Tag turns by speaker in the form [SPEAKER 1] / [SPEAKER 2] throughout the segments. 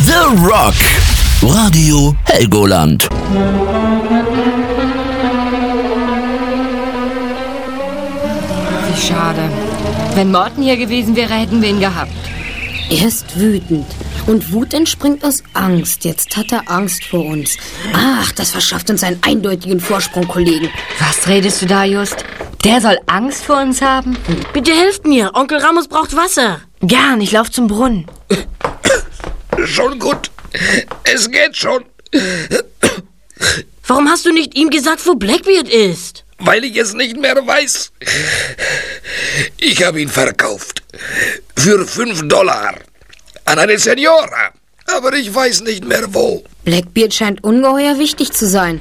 [SPEAKER 1] The Rock. Radio Helgoland.
[SPEAKER 2] Wie schade. Wenn Morten hier gewesen wäre, hätten wir ihn gehabt.
[SPEAKER 3] Er ist wütend. Und Wut entspringt aus Angst. Jetzt hat er Angst vor uns. Ach, das verschafft uns einen eindeutigen Vorsprung, Kollegen.
[SPEAKER 2] Was redest du da, Just? Der soll Angst vor uns haben?
[SPEAKER 4] Bitte helft mir. Onkel Ramos braucht Wasser. Gern, ich lauf zum Brunnen.
[SPEAKER 5] Schon gut. Es geht schon.
[SPEAKER 4] Warum hast du nicht ihm gesagt, wo Blackbeard ist?
[SPEAKER 5] Weil ich es nicht mehr weiß. Ich habe ihn verkauft. Für $5 an eine Senora. Aber ich weiß nicht mehr wo.
[SPEAKER 3] Blackbeard scheint ungeheuer wichtig zu sein.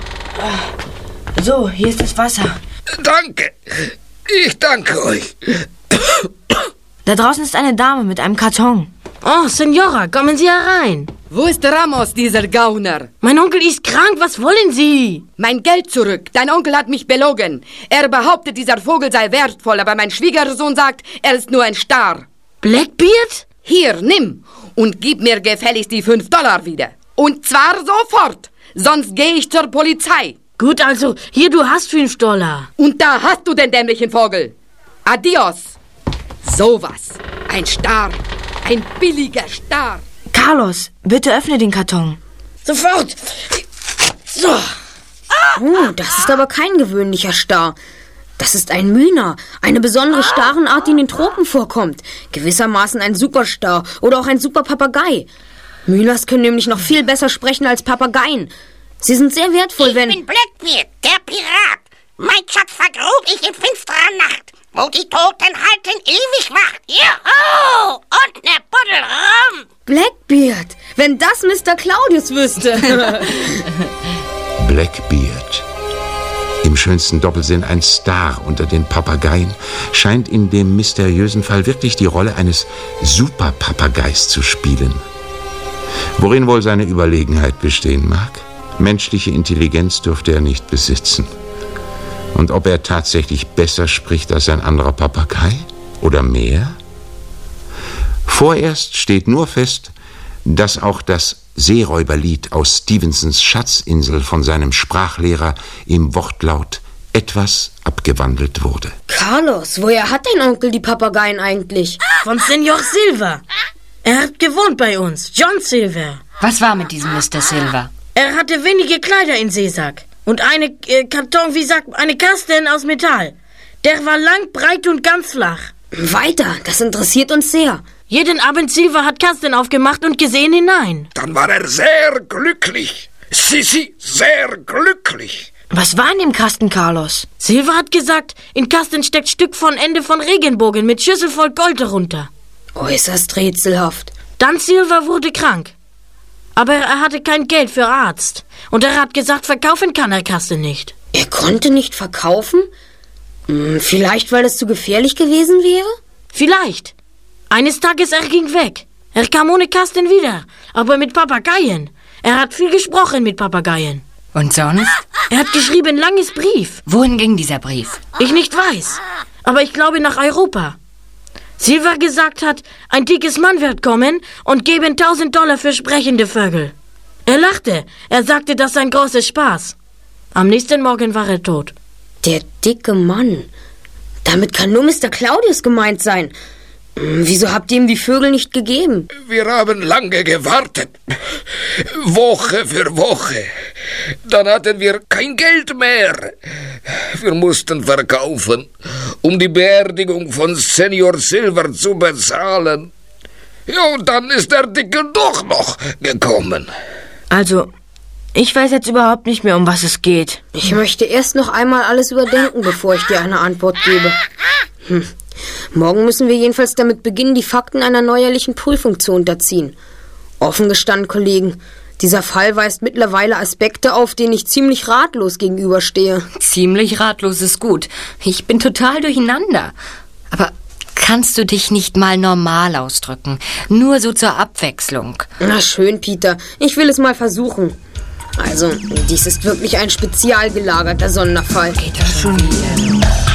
[SPEAKER 4] So, hier ist das Wasser.
[SPEAKER 5] Danke. Ich danke euch.
[SPEAKER 4] Da draußen ist eine Dame mit einem Karton. Oh, Senora, kommen Sie herein.
[SPEAKER 6] Wo ist Ramos, dieser Gauner?
[SPEAKER 4] Mein Onkel ist krank, was wollen Sie?
[SPEAKER 6] Mein Geld zurück. Dein Onkel hat mich belogen. Er behauptet, dieser Vogel sei wertvoll, aber mein Schwiegersohn sagt, er ist nur ein Star.
[SPEAKER 4] Blackbeard?
[SPEAKER 6] Hier, nimm und gib mir gefälligst die $5 wieder. Und zwar sofort, sonst gehe ich zur Polizei.
[SPEAKER 4] Gut, also, hier, du hast $5.
[SPEAKER 6] Und da hast du den dämlichen Vogel. Adios. Sowas. Ein Star. Ein billiger Star.
[SPEAKER 4] Carlos, bitte öffne den Karton. Sofort. So.
[SPEAKER 3] Oh, das ist aber kein gewöhnlicher Star. Das ist ein Myna, eine besondere Starenart, die in den Tropen vorkommt. Gewissermaßen ein Superstar oder auch ein Superpapagei. Mynas können nämlich noch viel besser sprechen als Papageien. Sie sind sehr wertvoll,
[SPEAKER 7] Ich bin Blackbeard, der Pirat. Mein Schatz vergrub ich in finsterer Nacht, wo die Totenhalten ewig wacht. Juhu! Und ne Buddel rum.
[SPEAKER 3] Blackbeard, wenn das Mr. Claudius wüsste.
[SPEAKER 8] Blackbeard. Im schönsten Doppelsinn ein Star unter den Papageien, scheint in dem mysteriösen Fall wirklich die Rolle eines Superpapageis zu spielen. Worin wohl seine Überlegenheit bestehen mag? Menschliche Intelligenz dürfte er nicht besitzen. Und ob er tatsächlich besser spricht als ein anderer Papagei? Oder mehr? Vorerst steht nur fest, dass auch das Seeräuberlied aus Stevensons Schatzinsel von seinem Sprachlehrer im Wortlaut etwas abgewandelt wurde.
[SPEAKER 3] Carlos, woher hat dein Onkel die Papageien eigentlich?
[SPEAKER 4] Von Senor Silver. Er hat gewohnt bei uns, John Silver.
[SPEAKER 2] Was war mit diesem Mr. Silver?
[SPEAKER 4] Er hatte wenige Kleider in Seesack und eine Karton, eine Kasten aus Metall. Der war lang, breit und ganz flach.
[SPEAKER 3] Weiter, das interessiert uns sehr.
[SPEAKER 4] Jeden Abend Silver hat Kasten aufgemacht und gesehen hinein.
[SPEAKER 5] Dann war er sehr glücklich. Sie, sehr glücklich.
[SPEAKER 4] Was war in dem Kasten, Carlos? Silver hat gesagt, in Kasten steckt Stück von Ende von Regenbogen mit Schüssel voll Gold darunter.
[SPEAKER 3] Äußerst rätselhaft.
[SPEAKER 4] Dann Silver wurde krank. Aber er hatte kein Geld für Arzt. Und er hat gesagt, verkaufen kann er Kasten nicht.
[SPEAKER 3] Er konnte nicht verkaufen? Vielleicht, weil es zu gefährlich gewesen wäre?
[SPEAKER 4] Vielleicht. Eines Tages er ging weg. Er kam ohne Kasten wieder, aber mit Papageien. Er hat viel gesprochen mit Papageien.
[SPEAKER 2] Und sonst?
[SPEAKER 4] Er hat geschrieben, langes Brief.
[SPEAKER 2] Wohin ging dieser Brief?
[SPEAKER 4] Ich nicht weiß, aber ich glaube nach Europa. Silver gesagt hat, ein dickes Mann wird kommen und geben $1000 für sprechende Vögel. Er lachte. Er sagte, das sei ein großer Spaß. Am nächsten Morgen war er tot.
[SPEAKER 3] Der dicke Mann. Damit kann nur Mr. Claudius gemeint sein. Wieso habt ihr ihm die Vögel nicht gegeben?
[SPEAKER 5] Wir haben lange gewartet. Woche für Woche. Dann hatten wir kein Geld mehr. Wir mussten verkaufen, um die Beerdigung von Senor Silver zu bezahlen. Ja, und dann ist der Dicke doch noch gekommen.
[SPEAKER 4] Also, ich weiß jetzt überhaupt nicht mehr, um was es geht.
[SPEAKER 3] Ich möchte erst noch einmal alles überdenken, bevor ich dir eine Antwort gebe. Morgen müssen wir jedenfalls damit beginnen, die Fakten einer neuerlichen Prüfung zu unterziehen. Offen gestanden, Kollegen, dieser Fall weist mittlerweile Aspekte auf, denen ich ziemlich ratlos gegenüberstehe.
[SPEAKER 2] Ziemlich ratlos ist gut. Ich bin total durcheinander. Aber kannst du dich nicht mal normal ausdrücken? Nur so zur Abwechslung.
[SPEAKER 3] Na schön, Peter. Ich will es mal versuchen. Also, dies ist wirklich ein spezial gelagerter Sonderfall.
[SPEAKER 2] Geht das schon wieder?